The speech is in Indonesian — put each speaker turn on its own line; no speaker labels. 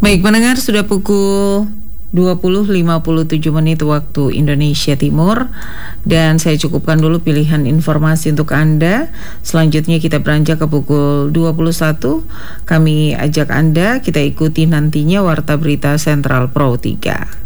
Baik pendengar, sudah pukul 20.57 waktu Indonesia Timur, dan saya cukupkan dulu pilihan informasi untuk Anda. Selanjutnya kita beranjak ke pukul 21. Kami ajak Anda, kita ikuti nantinya Warta Berita Sentral Pro 3.